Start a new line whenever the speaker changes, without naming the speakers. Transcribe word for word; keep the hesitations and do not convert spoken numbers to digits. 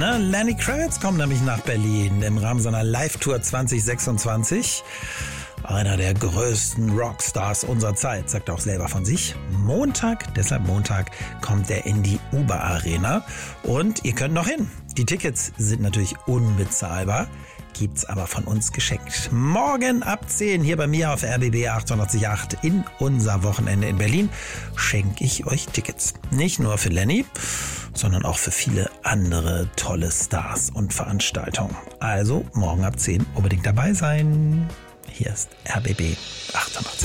Ne? Lenny Kravitz kommt nämlich nach Berlin im Rahmen seiner Live-Tour zwanzig sechsundzwanzig. Einer der größten Rockstars unserer Zeit, sagt er auch selber von sich. Montag, deshalb Montag, kommt er in die Uber Arena und ihr könnt noch hin. Die Tickets sind natürlich unbezahlbar, gibt's aber von uns geschenkt. Morgen ab zehn hier bei mir auf R B B achtundachtzig Komma acht in unser Wochenende in Berlin schenke ich euch Tickets. Nicht nur für Lenny, sondern auch für viele andere tolle Stars und Veranstaltungen. Also morgen ab zehn unbedingt dabei sein. Hier ist R B B achtundachtzig.